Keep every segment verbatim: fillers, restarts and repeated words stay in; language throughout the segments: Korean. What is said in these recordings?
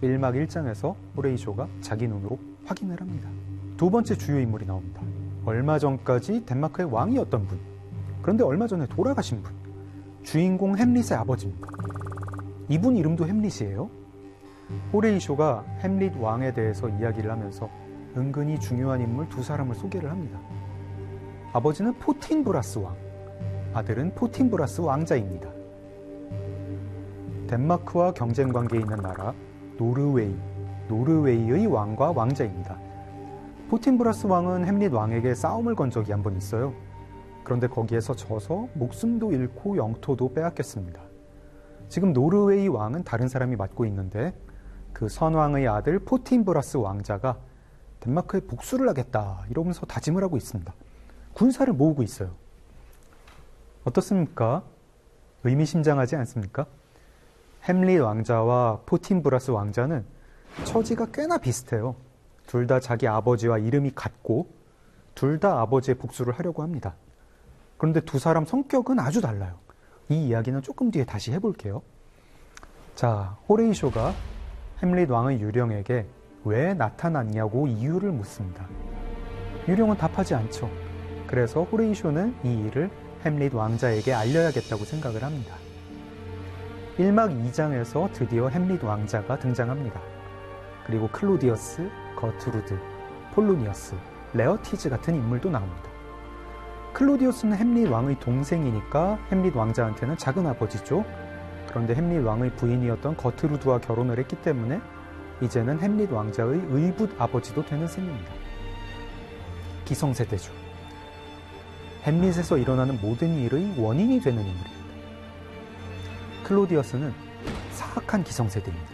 일 막 일 장에서 호레이쇼가 자기 눈으로 확인을 합니다. 두 번째 주요 인물이 나옵니다. 얼마 전까지 덴마크의 왕이었던 분, 그런데 얼마 전에 돌아가신 분, 주인공 햄릿의 아버지입니다. 이분 이름도 햄릿이에요. 호레이쇼가 햄릿 왕에 대해서 이야기를 하면서 은근히 중요한 인물 두 사람을 소개를 합니다. 아버지는 포틴브라스 왕, 아들은 포틴브라스 왕자입니다. 덴마크와 경쟁 관계에 있는 나라 노르웨이, 노르웨이의 왕과 왕자입니다. 포틴브라스 왕은 햄릿 왕에게 싸움을 건 적이 한 번 있어요. 그런데 거기에서 져서 목숨도 잃고 영토도 빼앗겼습니다. 지금 노르웨이 왕은 다른 사람이 맡고 있는데 그 선왕의 아들 포틴브라스 왕자가 덴마크에 복수를 하겠다 이러면서 다짐을 하고 있습니다. 군사를 모으고 있어요. 어떻습니까? 의미심장하지 않습니까? 햄릿 왕자와 포틴브라스 왕자는 처지가 꽤나 비슷해요. 둘 다 자기 아버지와 이름이 같고 둘 다 아버지의 복수를 하려고 합니다. 그런데 두 사람 성격은 아주 달라요. 이 이야기는 조금 뒤에 다시 해볼게요. 자, 호레이쇼가 햄릿 왕의 유령에게 왜 나타났냐고 이유를 묻습니다. 유령은 답하지 않죠. 그래서 호레이쇼는 이 일을 햄릿 왕자에게 알려야겠다고 생각을 합니다. 일 막 이 장에서 드디어 햄릿 왕자가 등장합니다. 그리고 클로디어스, 거트루드, 폴로니어스, 레어티즈 같은 인물도 나옵니다. 클로디어스는 햄릿 왕의 동생이니까 햄릿 왕자한테는 작은 아버지죠. 그런데 햄릿 왕의 부인이었던 거트루드와 결혼을 했기 때문에 이제는 햄릿 왕자의 의붓 아버지도 되는 셈입니다. 기성세대죠. 햄릿에서 일어나는 모든 일의 원인이 되는 인물입니다. 클로디어스는 사악한 기성세대입니다.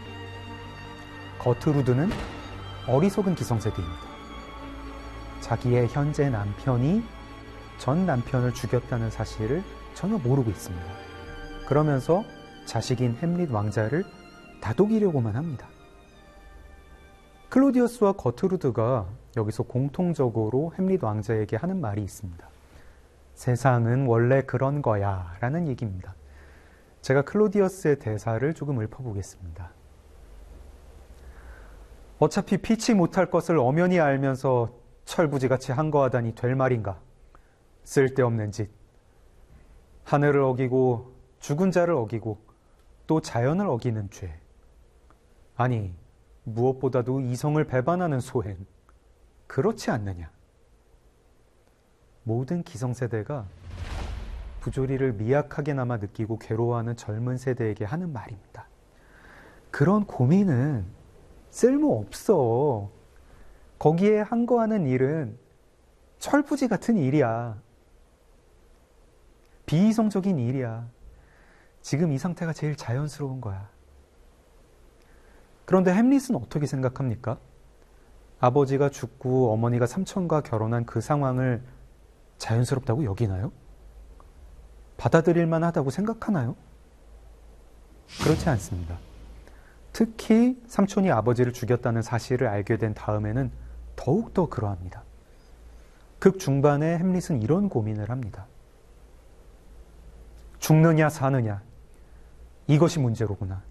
거트루드는 어리석은 기성세대입니다. 자기의 현재 남편이 전 남편을 죽였다는 사실을 전혀 모르고 있습니다. 그러면서 자식인 햄릿 왕자를 다독이려고만 합니다. 클로디어스와 거트루드가 여기서 공통적으로 햄릿 왕자에게 하는 말이 있습니다. 세상은 원래 그런 거야 라는 얘기입니다. 제가 클로디어스의 대사를 조금 읊어보겠습니다. 어차피 피치 못할 것을 엄연히 알면서 철부지같이 한거하다니 될 말인가? 쓸데없는 짓. 하늘을 어기고 죽은 자를 어기고 또 자연을 어기는 죄. 아니, 무엇보다도 이성을 배반하는 소행. 그렇지 않느냐? 모든 기성세대가 부조리를 미약하게나마 느끼고 괴로워하는 젊은 세대에게 하는 말입니다. 그런 고민은 쓸모없어. 거기에 한거하는 일은 철부지 같은 일이야. 비이성적인 일이야. 지금 이 상태가 제일 자연스러운 거야. 그런데 햄릿은 어떻게 생각합니까? 아버지가 죽고 어머니가 삼촌과 결혼한 그 상황을 자연스럽다고 여기나요? 받아들일만 하다고 생각하나요? 그렇지 않습니다. 특히 삼촌이 아버지를 죽였다는 사실을 알게 된 다음에는 더욱더 그러합니다. 극 중반에 햄릿은 이런 고민을 합니다. 죽느냐 사느냐 이것이 문제로구나.